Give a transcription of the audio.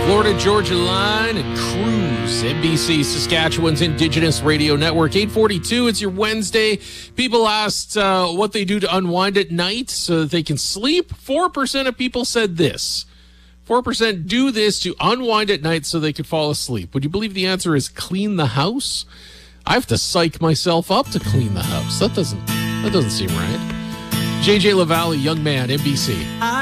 Florida Georgia Line and Cruise, NBC Saskatchewan's Indigenous Radio Network. 8:42, it's your Wednesday. People asked what they do to unwind at night so that they can sleep. 4% of people said this. 4% do this to unwind at night so they could fall asleep. Would you believe the answer is clean the house? I have to psych myself up to clean the house. That doesn't seem right. JJ LaValle, Young Man, NBC.